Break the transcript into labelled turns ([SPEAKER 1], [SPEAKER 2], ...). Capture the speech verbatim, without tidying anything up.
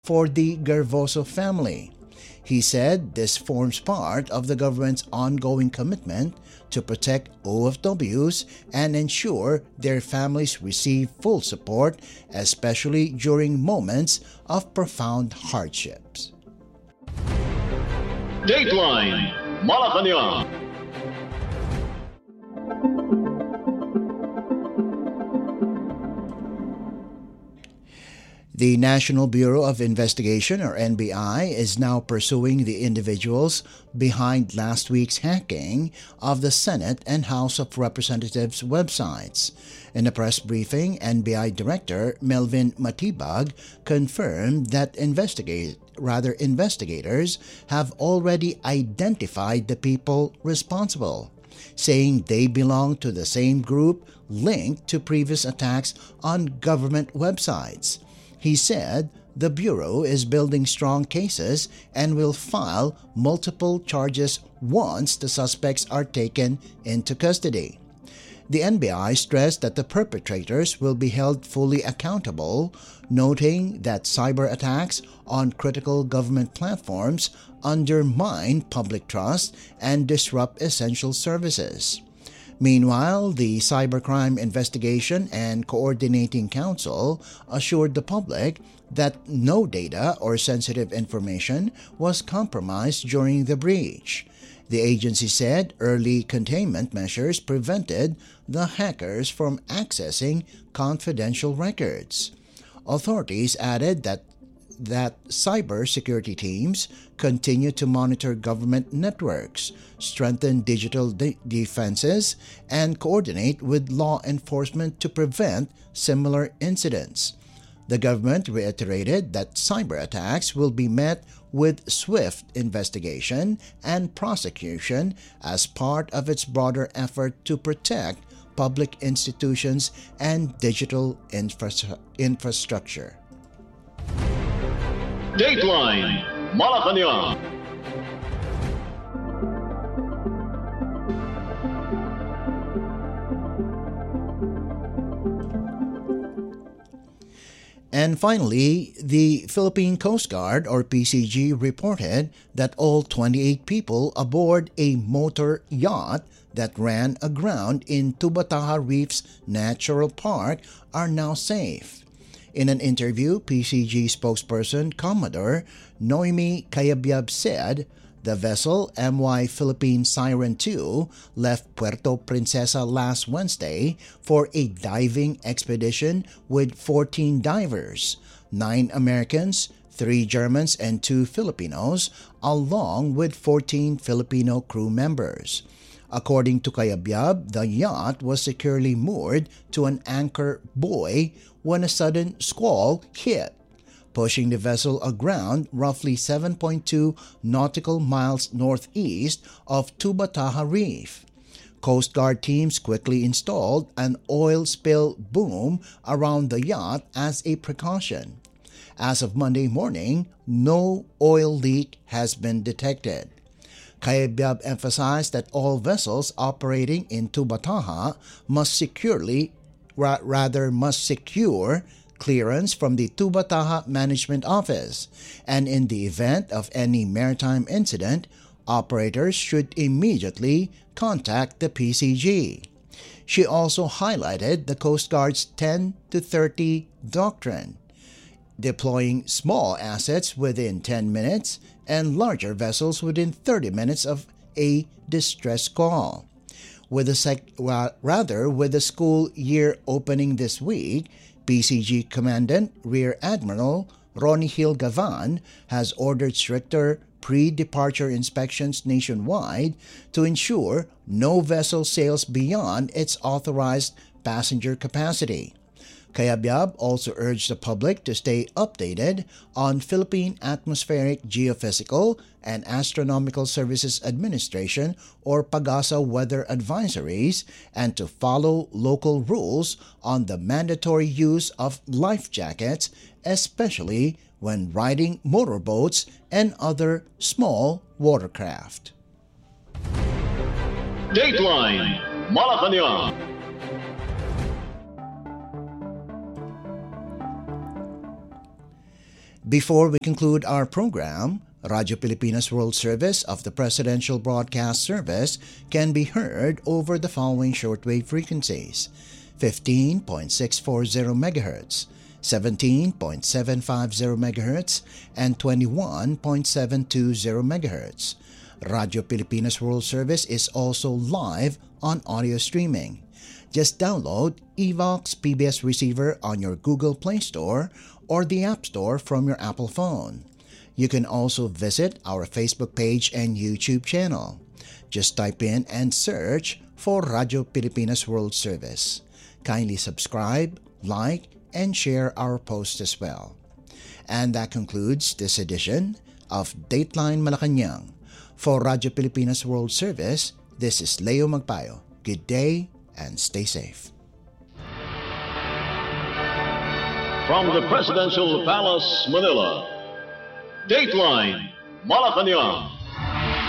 [SPEAKER 1] for the Garvoso family. He said this forms part of the government's ongoing commitment to protect O F Ws and ensure their families receive full support, especially during moments of profound hardships.
[SPEAKER 2] Dateline Malacanang.
[SPEAKER 1] The National Bureau of Investigation, or N B I, is now pursuing the individuals behind last week's hacking of the Senate and House of Representatives websites. In a press briefing, N B I Director Melvin Matibag confirmed that investigate, rather investigators have already identified the people responsible, saying they belong to the same group linked to previous attacks on government websites. He said the Bureau is building strong cases and will file multiple charges once the suspects are taken into custody. The N B I stressed that the perpetrators will be held fully accountable, noting that cyber attacks on critical government platforms undermine public trust and disrupt essential services. Meanwhile, the Cybercrime Investigation and Coordinating Council assured the public that no data or sensitive information was compromised during the breach. The agency said early containment measures prevented the hackers from accessing confidential records. Authorities added that that cybersecurity teams continue to monitor government networks, strengthen digital de- defenses, and coordinate with law enforcement to prevent similar incidents. The government reiterated that cyber attacks will be met with swift investigation and prosecution as part of its broader effort to protect public institutions and digital infra- infrastructure.
[SPEAKER 2] Dateline Malacanang.
[SPEAKER 1] And finally, the Philippine Coast Guard, or P C G, reported that all twenty-eight people aboard a motor yacht that ran aground in Tubataha Reef's Natural Park are now safe. In an interview, P C G spokesperson Commodore Noemi Cayabyab said the vessel M Y Philippine Siren two left Puerto Princesa last Wednesday for a diving expedition with fourteen divers, nine Americans, three Germans, and two Filipinos, along with fourteen Filipino crew members. According to Cayabyab, the yacht was securely moored to an anchor buoy when a sudden squall hit, pushing the vessel aground roughly seven point two nautical miles northeast of Tubataha Reef. Coast Guard teams quickly installed an oil spill boom around the yacht as a precaution. As of Monday morning, no oil leak has been detected. Cayabyab emphasized that all vessels operating in Tubataha must securely, ra- rather must secure clearance from the Tubataha Management Office, and in the event of any maritime incident, operators should immediately contact the P C G. She also highlighted the Coast Guard's ten to thirty doctrine, deploying small assets within ten minutes and larger vessels within thirty minutes of a distress call. With the sec- rather, with the school year opening this week, P C G Commandant Rear Admiral Ronnie Hill Gavan has ordered stricter pre-departure inspections nationwide to ensure no vessel sails beyond its authorized passenger capacity. Cayabyab also urged the public to stay updated on Philippine Atmospheric, Geophysical, and Astronomical Services Administration or PAGASA weather advisories and to follow local rules on the mandatory use of life jackets, especially when riding motorboats and other small watercraft.
[SPEAKER 2] Dateline Malacanang.
[SPEAKER 1] Before we conclude our program, Radyo Pilipinas World Service of the Presidential Broadcast Service can be heard over the following shortwave frequencies: fifteen point six four zero megahertz, seventeen point seven five zero megahertz, and twenty-one point seven two zero megahertz. Radyo Pilipinas World Service is also live on audio streaming. Just download Evox P B S Receiver on your Google Play Store or the App Store from your Apple phone. You can also visit our Facebook page and YouTube channel. Just type in and search for Radyo Pilipinas World Service. Kindly subscribe, like, and share our posts as well. And that concludes this edition of Dateline Malacanang. For Radyo Pilipinas World Service, this is Leo Magpayo. Good day and stay safe.
[SPEAKER 2] From the Presidential Palace, Manila, Dateline Malacanang.